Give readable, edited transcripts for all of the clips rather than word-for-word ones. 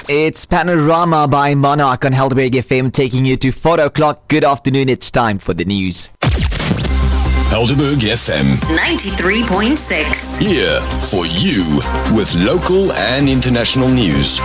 It's Panorama by Monarch on Helderberg FM, taking you to 4 o'clock. Good afternoon, it's time for the news. Helderberg FM 93.6. Here for you with local and international news.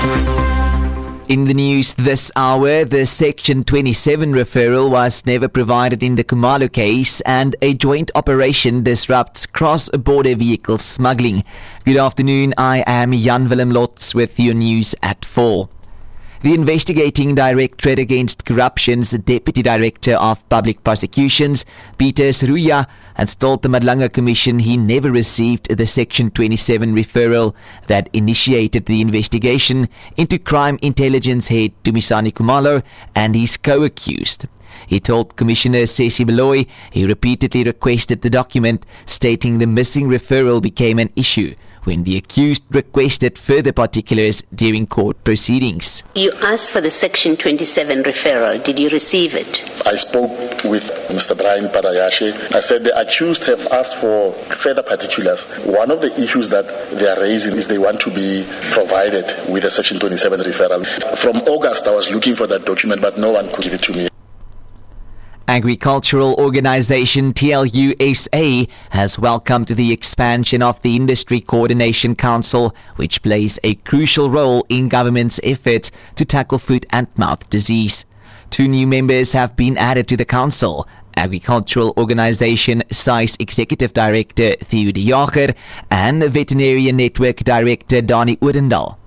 In the news this hour, the Section 27 referral was never provided in the Khumalo case, and a joint operation disrupts cross-border vehicle smuggling. Good afternoon, I am Jan Willem Lotz with your news at 4. The Investigating Directorate Against Corruption's Deputy Director of Public Prosecutions, Peter Seruya, has told the Madlanga Commission he never received the Section 27 referral that initiated the investigation into crime intelligence head Dumisani Khumalo and his co-accused. He told Commissioner Sesi Beloy he repeatedly requested the document, stating the missing referral became an issue when the accused requested further particulars during court proceedings. You asked for the Section 27 referral. Did you receive it? I spoke with Mr. Brian Parayashe. I said the accused have asked for further particulars. One of the issues that they are raising is they want to be provided with a Section 27 referral. From August, I was looking for that document, but no one could give it to me. Agricultural Organization TLUSA has welcomed the expansion of the Industry Coordination Council, which plays a crucial role in government's efforts to tackle foot and mouth disease. 2 new members have been added to the council: Agricultural Organization SAIS Executive Director Theo de Jager and Veterinarian Network Director Dani Odendaal.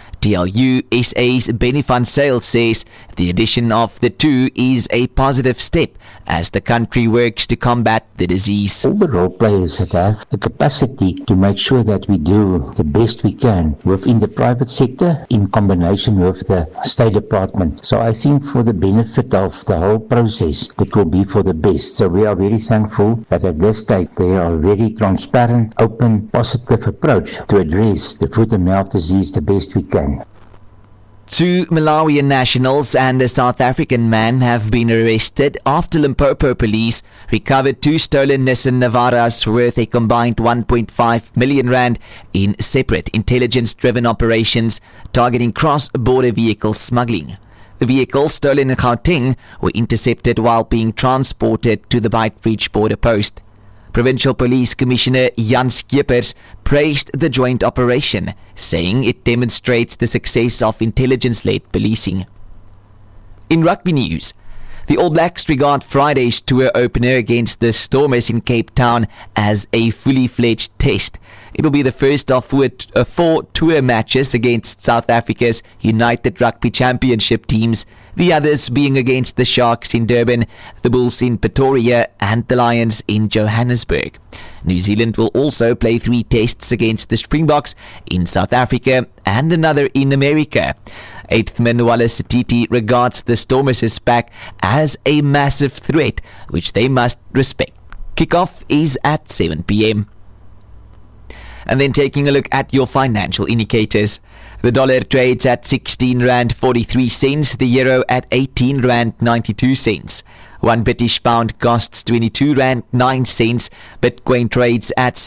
TLUSA's Benny van Zyl says the addition of the 2 is a positive step as the country works to combat the disease. All the role players have the capacity to make sure that we do the best we can within the private sector in combination with the State Department. So I think for the benefit of the whole process, it will be for the best. So we are very thankful that at this stage they are a very transparent, open, positive approach to address the foot and mouth disease the best we can. 2 Malawian nationals and a South African man have been arrested after Limpopo police recovered 2 stolen Nissan Navaras worth a combined 1.5 million rand in separate intelligence-driven operations targeting cross-border vehicle smuggling. The vehicles stolen in Gauteng were intercepted while being transported to the Beitbridge border post. Provincial Police Commissioner Jan Skeepers praised the joint operation, saying it demonstrates the success of intelligence-led policing. In rugby news, the All Blacks regard Friday's tour opener against the Stormers in Cape Town as a fully fledged test. It will be the first of 4 tour matches against South Africa's United Rugby Championship teams, the others being against the Sharks in Durban, the Bulls in Pretoria and the Lions in Johannesburg. New Zealand will also play 3 tests against the Springboks in South Africa and another in America. 8th man Wallace Titi regards the Stormers' pack as a massive threat, which they must respect. Kickoff is at 7 p.m. And then taking a look at your financial indicators. The dollar trades at 16 rand 43 cents, the euro at 18 rand 92 cents. 1 British pound costs 22 rand 9 cents. Bitcoin trades at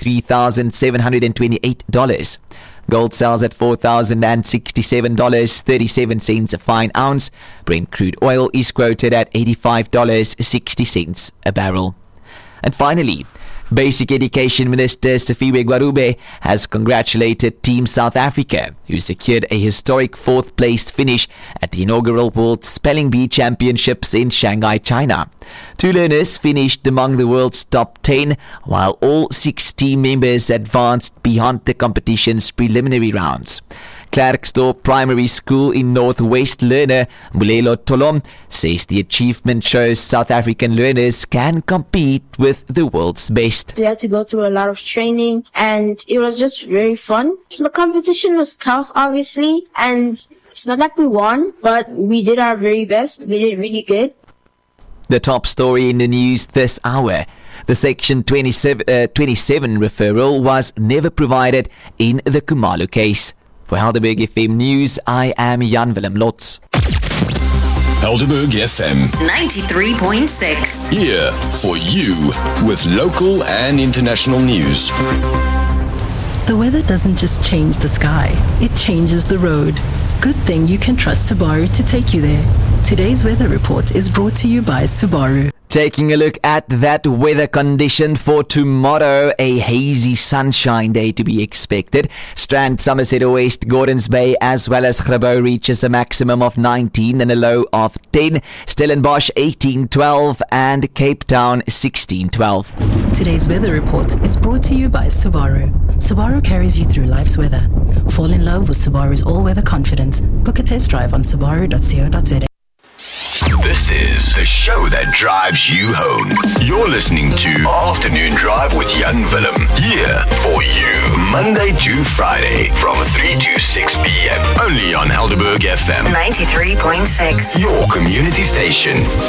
$63,728. Gold sells at $4,067.37 a fine ounce. Brent crude oil is quoted at $85.60 a barrel. And finally, Basic Education Minister Sifiwe Gwarube has congratulated Team South Africa, who secured a historic 4th place finish at the inaugural World Spelling Bee Championships in Shanghai, China. 2 learners finished among the world's top 10, while all 6 team members advanced beyond the competition's preliminary rounds. Klerksdorp Primary School in Northwest learner Mulelo Tolom says the achievement shows South African learners can compete with the world's best. We had to go through a lot of training and it was just very fun. The competition was tough, obviously, and it's not like we won, but we did our very best. We did really good. The top story in the news this hour. The Section 27 referral was never provided in the Khumalo case. For Helderberg FM News, I am Jan Willem Lotz. Helderberg FM 93.6. Here for you with local and international news. The weather doesn't just change the sky, it changes the road. Good thing you can trust Subaru to take you there. Today's weather report is brought to you by Subaru. Taking a look at that weather condition for tomorrow, a hazy sunshine day to be expected. Strand, Somerset West, Gordons Bay as well as Grabo reaches a maximum of 19 and a low of 10. Stellenbosch 18-12 and Cape Town 16-12. Today's weather report is brought to you by Subaru. Subaru carries you through life's weather. Fall in love with Subaru's all-weather confidence. Book a test drive on subaru.co.za. This is the show that drives you home. You're listening to Afternoon Drive with Jan Willem. Here for you, Monday to Friday from 3 to 6 p.m. Only on Helderberg FM 93.6. Your community station.